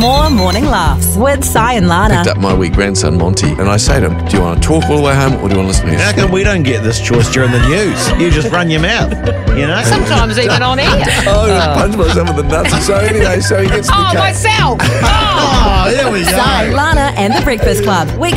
more morning laughs with Si and Lana. Picked up my wee grandson Monty, and I say to him, "Do you want to talk all the way home, or do you want to listen to me?" How come we don't get this choice during the news? You just run your mouth, you know? Sometimes even on air. Oh, I just punched myself in the nuts. So anyway, so he gets the Oh, cake. myself. Oh, there we go. Si, Lana and the Breakfast Club.